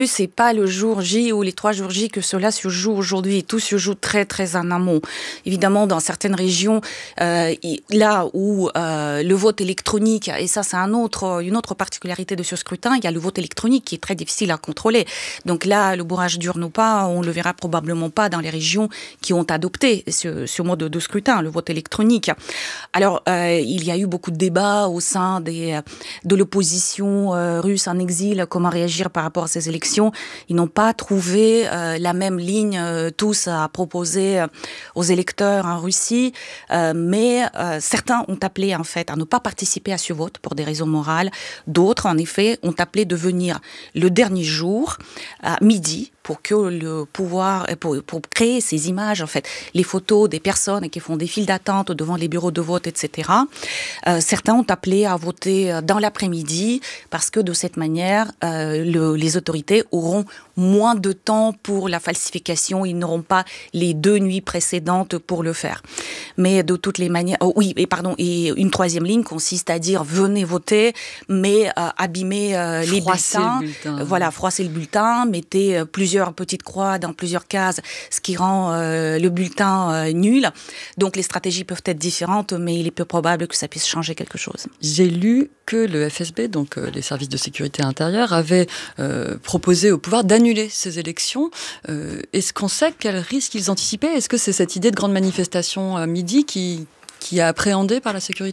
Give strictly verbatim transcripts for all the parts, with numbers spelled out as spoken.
C'est pas le jour J ou les trois jours J que cela se joue aujourd'hui. Tout se joue très très en amont. Évidemment, dans certaines régions, euh, là où euh, le vote électronique, et ça c'est un autre, une autre particularité de ce scrutin, il y a le vote électronique qui est très difficile à contrôler. Donc là, le bourrage d'urne ou pas, on le verra probablement pas dans les régions qui ont adopté ce, ce mode de scrutin, le vote électronique. Alors, euh, il y a eu beaucoup de débats au sein des, de l'opposition euh, russe en exil, comment réagir par rapport à ces élections. Ils n'ont pas trouvé euh, la même ligne euh, tous à proposer euh, aux électeurs en Russie, euh, mais euh, certains ont appelé en fait à ne pas participer à ce vote pour des raisons morales. D'autres, en effet, ont appelé de venir le dernier jour à midi pour que le pouvoir, pour, pour créer ces images, en fait, les photos des personnes qui font des files d'attente devant les bureaux de vote, et cetera. Euh, certains ont appelé à voter dans l'après-midi parce que de cette manière, euh, le, les autorités auront moins de temps pour la falsification. Ils n'auront pas les deux nuits précédentes pour le faire. Mais de toutes les manières, oh oui, et pardon, et une troisième ligne consiste à dire venez voter, mais euh, abîmer euh, les froisser bulletins. Le bulletin. Voilà, froisser le bulletin, mettez euh, plusieurs petites croix dans plusieurs cases, ce qui rend euh, le bulletin euh, nul. Donc les stratégies peuvent être différentes, mais il est peu probable que ça puisse changer quelque chose. J'ai lu que le F S B, donc euh, les services de sécurité intérieure, avait euh, proposé au pouvoir d'annuler ces élections. Euh, est-ce qu'on sait quels risques ils anticipaient ? Est-ce que c'est cette idée de grande manifestation à midi qui, qui est appréhendée par la sécurité ?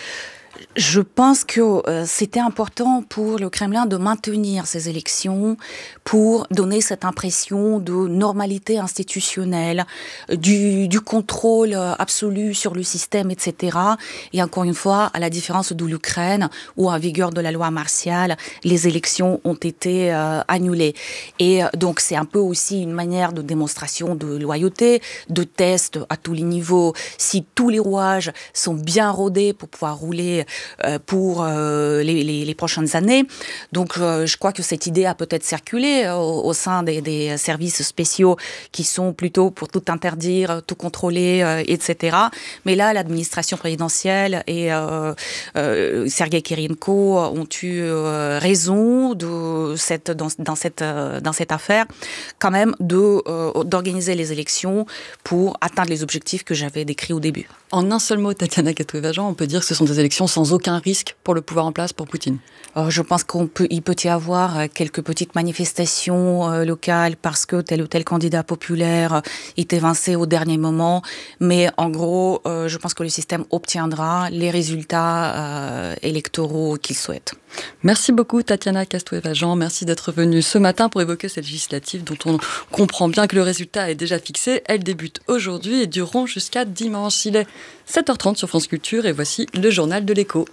Je pense que euh, c'était important pour le Kremlin de maintenir ces élections pour donner cette impression de normalité institutionnelle, du, du contrôle absolu sur le système, et cetera. Et encore une fois, à la différence de l'Ukraine, où en vigueur de la loi martiale, les élections ont été euh, annulées. Et euh, donc c'est un peu aussi une manière de démonstration de loyauté, de test à tous les niveaux. Si tous les rouages sont bien rodés pour pouvoir rouler pour euh, les, les, les prochaines années. Donc, euh, je crois que cette idée a peut-être circulé euh, au, au sein des, des services spéciaux qui sont plutôt pour tout interdire, tout contrôler, euh, et cetera. Mais là, l'administration présidentielle et euh, euh, Sergei Kirenko ont eu euh, raison de cette, dans, dans, cette, euh, dans cette affaire, quand même, de, euh, d'organiser les élections pour atteindre les objectifs que j'avais décrits au début. En un seul mot, Tatiana Katoeva-Jean, on peut dire que ce sont des élections sans aucun risque pour le pouvoir en place, pour Poutine. Euh, je pense qu'il peut, il peut y avoir quelques petites manifestations euh, locales parce que tel ou tel candidat populaire euh, est évincé au dernier moment. Mais en gros, euh, je pense que le système obtiendra les résultats euh, électoraux qu'il souhaite. Merci beaucoup Tatiana Katoeva-Jean. Merci d'être venue ce matin pour évoquer cette législative dont on comprend bien que le résultat est déjà fixé. Elle débute aujourd'hui et durera jusqu'à dimanche. Il est sept heures trente sur France Culture et voici le journal de l'Écho.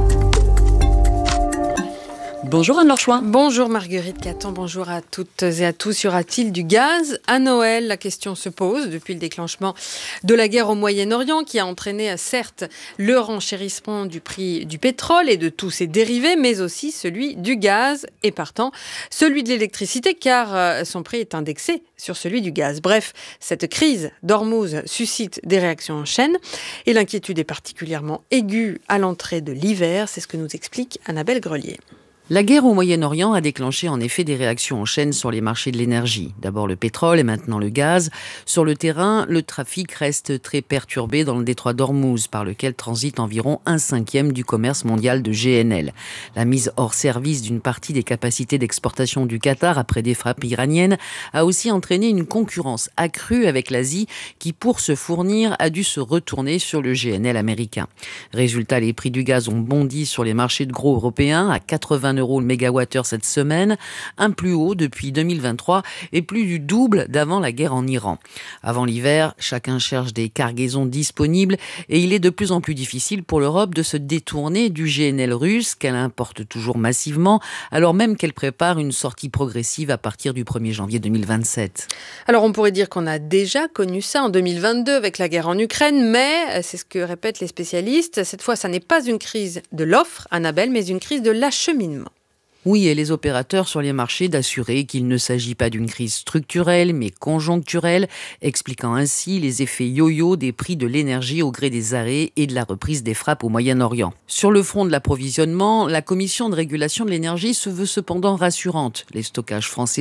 Bonjour Anne Lorchouin. Bonjour Marguerite Caton, bonjour à toutes et à tous. Y aura-t-il du gaz à Noël ? La question se pose depuis le déclenchement de la guerre au Moyen-Orient qui a entraîné certes le renchérissement du prix du pétrole et de tous ses dérivés, mais aussi celui du gaz et partant celui de l'électricité car son prix est indexé sur celui du gaz. Bref, cette crise d'Ormuz suscite des réactions en chaîne et l'inquiétude est particulièrement aiguë à l'entrée de l'hiver. C'est ce que nous explique Annabelle Grelier. La guerre au Moyen-Orient a déclenché en effet des réactions en chaîne sur les marchés de l'énergie. D'abord le pétrole et maintenant le gaz. Sur le terrain, le trafic reste très perturbé dans le détroit d'Ormuz, par lequel transite environ un cinquième du commerce mondial de G N L. La mise hors service d'une partie des capacités d'exportation du Qatar après des frappes iraniennes a aussi entraîné une concurrence accrue avec l'Asie qui, pour se fournir, a dû se retourner sur le G N L américain. Résultat, les prix du gaz ont bondi sur les marchés de gros européens à quatre-vingts euros le mégawattheure cette semaine, un plus haut depuis deux mille vingt-trois et plus du double d'avant la guerre en Iran. Avant l'hiver, chacun cherche des cargaisons disponibles et il est de plus en plus difficile pour l'Europe de se détourner du G N L russe qu'elle importe toujours massivement, alors même qu'elle prépare une sortie progressive à partir du premier janvier deux mille vingt-sept. Alors on pourrait dire qu'on a déjà connu ça en deux mille vingt-deux avec la guerre en Ukraine, mais c'est ce que répètent les spécialistes, cette fois ça n'est pas une crise de l'offre, Annabelle, mais une crise de l'acheminement. Oui, et les opérateurs sur les marchés d'assurer qu'il ne s'agit pas d'une crise structurelle, mais conjoncturelle, expliquant ainsi les effets yo-yo des prix de l'énergie au gré des arrêts et de la reprise des frappes au Moyen-Orient. Sur le front de l'approvisionnement, la Commission de régulation de l'énergie se veut cependant rassurante. Les stockages français